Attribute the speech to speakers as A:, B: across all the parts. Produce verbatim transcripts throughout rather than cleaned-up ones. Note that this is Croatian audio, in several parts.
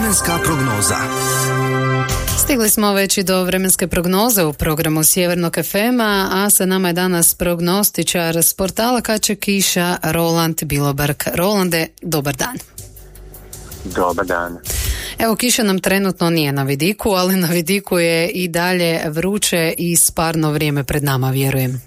A: Vremenska prognoza.
B: Stigli smo već i do vremenske prognoze u programu Sjevernog ef ema, a sa nama je danas prognostičar s portala Kad će kiša, Roland Bilobark. Rolande, dobar dan.
C: Dobar dan.
B: Evo, kiša nam trenutno nije na vidiku, ali na vidiku je i dalje vruće i sparno vrijeme pred nama, vjerujem.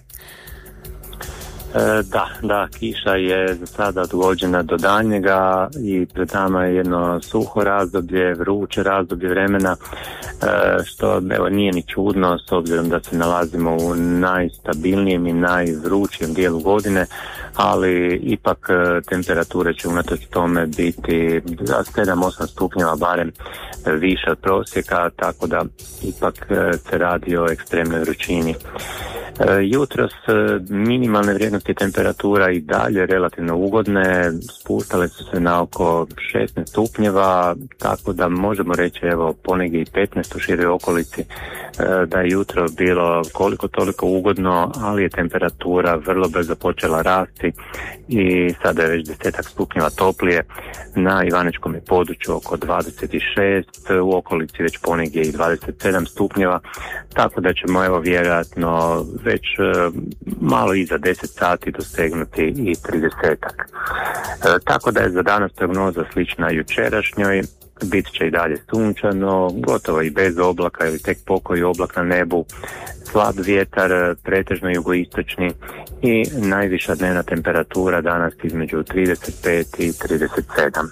C: E, da, da, kiša je za sada odgođena do daljnjega i pred nama je jedno suho razdoblje, vruće razdoblje vremena, e, što evo, nije ni čudno s obzirom da se nalazimo u najstabilnijem i najvrućijem dijelu godine, ali ipak e, temperature će unatoč tome biti za sedam osam stupnjeva barem više od prosjeka, tako da ipak e, se radi o ekstremnoj vrućini. Jutros minimalne vrijednosti temperatura i dalje relativno ugodne, spustale su se na oko šesnaest stupnjeva, tako da možemo reći evo ponegdje i petnaest u široj okolici, da je jutro bilo koliko toliko ugodno, ali je temperatura vrlo brzo počela rasti i sada je već desetak stupnjeva toplije. Na Ivanečkom je području oko dvadeset šest, u okolici već ponegdje i dvadeset sedam stupnjeva, tako da ćemo evo vjerojatno već e, malo iza deset sati dosegnuti i tridesetak. E, tako da je za danas prognoza slična jučerašnjoj, bit će i dalje sunčano, gotovo i bez oblaka ili tek pokoji oblak na nebu, slab vjetar, pretežno jugoistočni i najviša dnevna temperatura danas između trideset pet i trideset sedam.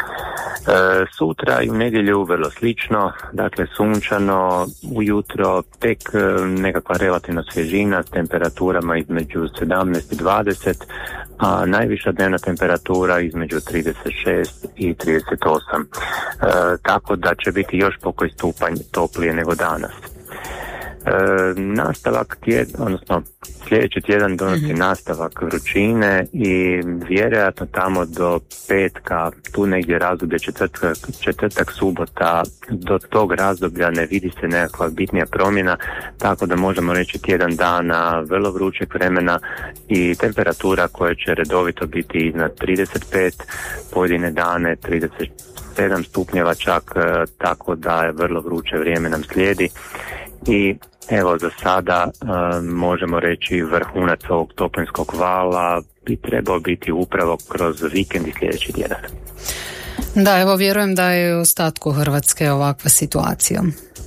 C: E, sutra i u nedjelju vrlo slično, dakle sunčano, ujutro tek nekakva relativna svježina s temperaturama između sedamnaest i dvadeset, a najviša dnevna temperatura između trideset šest i trideset osam, e, tako da će biti još pokoji stupanj toplije nego danas. E, nastavak tjedan, odnosno sljedeći tjedan donosi mm-hmm. nastavak vrućine i vjerojatno tamo do petka, tu negdje razdoblje četvrtak, četvrtak, subota, do tog razdoblja ne vidi se nekakva bitnija promjena, tako da možemo reći tjedan dana vrlo vrućeg vremena i temperatura koja će redovito biti iznad trideset pet, pojedine dane trideset sedam stupnjeva čak, tako da je vrlo vruće vrijeme nam slijedi. I evo za sada uh, možemo reći vrhunac ovog toplinskog vala bi trebao biti upravo kroz vikend i sljedeći tjedan.
B: Da, evo vjerujem da je u ostatku Hrvatske ovakva situacija.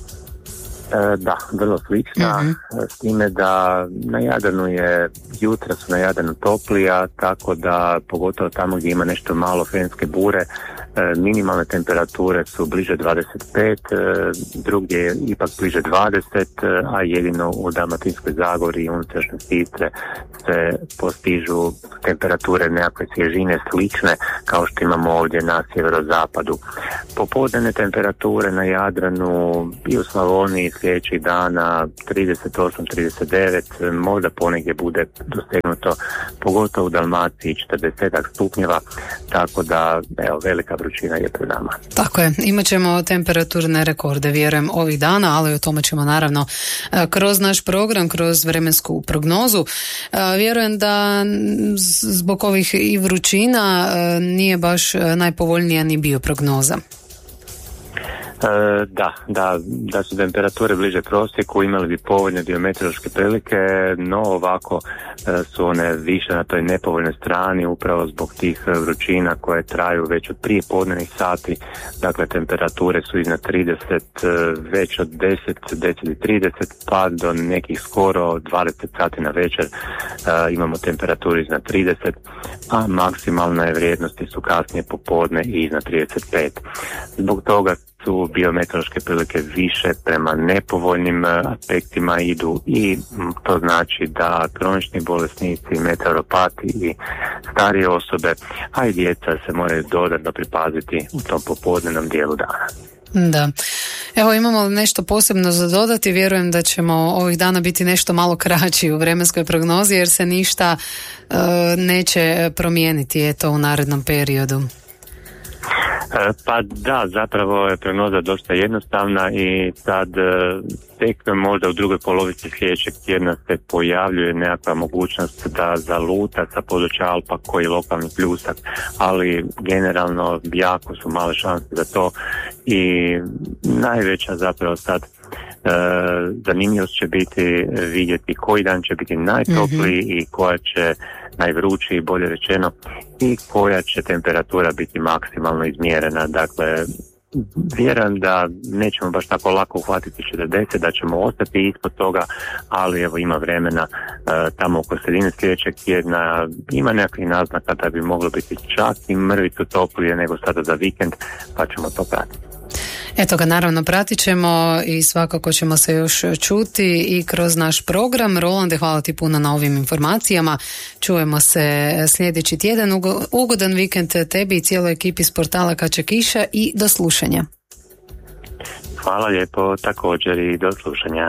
C: E, da, vrlo slična, mm-hmm. s time da na Jadranu je, jutra su na Jadranu toplija, tako da pogotovo tamo gdje ima nešto malo fenske bure, minimalne temperature su bliže dvadeset pet, drugdje je ipak bliže dvadeset, a jedino u Dalmatinskoj Zagori i unutrašnjosti Istre se postižu temperature nekakve svježine slične kao što imamo ovdje na sjeverozapadu. Popodnevne temperature na Jadranu i u Slavoniji sljedećih dana trideset osam trideset devet, možda ponegdje bude dosegnuto, pogotovo u Dalmaciji četrdeset stupnjeva, tako da evo, velika vrućina je pred nama.
B: Tako je, imat ćemo temperaturne rekorde, vjerujem, ovih dana, ali o tome ćemo naravno kroz naš program, kroz vremensku prognozu. Vjerujem da zbog ovih i vrućina nije baš najpovoljnija ni bioprognoza.
C: E, da, da, da su temperature bliže prosjeku, imali bi povoljne biometeorološke prilike, no ovako e, su one više na toj nepovoljnoj strani upravo zbog tih vrućina koje traju već od prije podnevnih sati, dakle temperature su iznad trideset, već od deset, deset i trideset pa do nekih skoro dvadeset sati na večer e, imamo temperaturu iznad trideset, a maksimalne vrijednosti su kasnije popodne i iznad trideset pet. Zbog toga su biometeorološke prilike više prema nepovoljnim aspektima idu i to znači da kronični bolesnici, meteoropati i starije osobe, a i djeca se moraju dodatno pripaziti u tom popodnevnom dijelu dana.
B: Da. Evo, imamo nešto posebno za dodati, vjerujem da ćemo ovih dana biti nešto malo kraći u vremenskoj prognozi jer se ništa uh, neće promijeniti eto u narednom periodu.
C: Pa da, zapravo je prognoza dosta jednostavna i sad tek možda u drugoj polovici sljedećeg tjedna se pojavljuje nekakva mogućnost da zaluta sa područja Alpa koji lokalni pljusak, ali generalno jako su male šanse za to i najveća zapravo sad e, zanimljivost će biti vidjeti koji dan će biti najtopliji mm-hmm. i koja će najvrućiji, bolje rečeno, i koja će temperatura biti maksimalno izmjerena. Dakle, vjerujem da nećemo baš tako lako uhvatiti četrdeset, da ćemo ostati ispod toga, ali evo ima vremena e, tamo oko sredine sljedećeg tjedna ima nekakvih naznaka da bi moglo biti čak i mrvicu toplije nego sada za vikend, pa ćemo to pratiti.
B: Eto ga, naravno pratit ćemo i svakako ćemo se još čuti i kroz naš program. Rolande, hvala ti puno na ovim informacijama. Čujemo se sljedeći tjedan. Ugodan vikend tebi i cijeloj ekipi s portala Kaća kiša i do slušanja.
C: Hvala lijepo, također i do slušanja.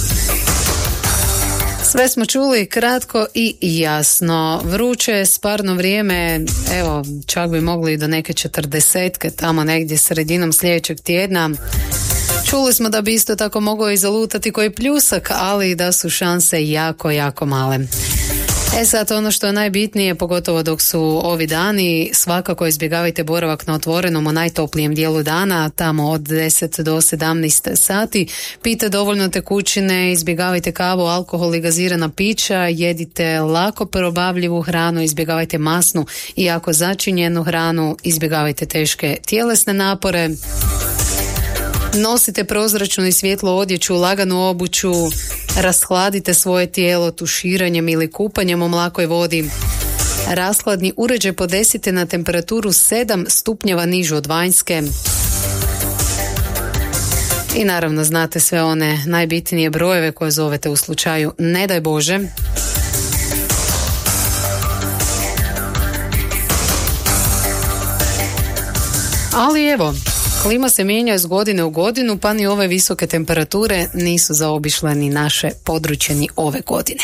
B: Sve smo čuli kratko i jasno. Vruće, sparno vrijeme, evo, čak bi mogli do neke četrdesetke, tamo negdje sredinom sljedećeg tjedna. Čuli smo da bi isto tako mogao i zalutati koji pljusak, ali da su šanse jako, jako male. E sad, ono što je najbitnije, pogotovo dok su ovi dani, svakako izbjegavajte boravak na otvorenom u najtoplijem dijelu dana, tamo od deset do sedamnaest sati. Pijte dovoljno tekućine, izbjegavajte kavu, alkohol i gazirana pića, jedite lako probavljivu hranu, izbjegavajte masnu i jako začinjenu hranu, izbjegavajte teške tjelesne napore. Nosite prozračnu i svjetlu odjeću, laganu obuću, rashladite svoje tijelo tuširanjem ili kupanjem u mlakoj vodi. Rashladni uređaj podesite na temperaturu sedam stupnjeva nižu od vanjske. I naravno znate sve one najbitnije brojeve koje zovete u slučaju ne daj Bože. Ali evo, klima se mijenja iz godine u godinu, pa ni ove visoke temperature nisu zaobišle ni naše područje ni ove godine.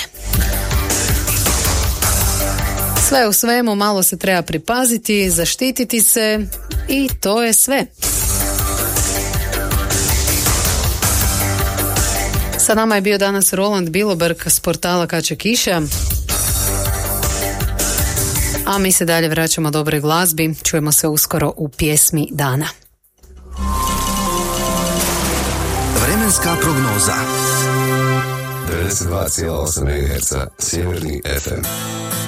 B: Sve u svemu, malo se treba pripaziti, zaštititi se i to je sve. Sa nama je bio danas Roland Biloberg s portala Kaća kiša. A mi se dalje vraćamo dobroj glazbi. Čujemo se uskoro u pjesmi dana.
A: Vremenska prognoza. devedeset dva zarez osam megaherca Sjeverni ef em.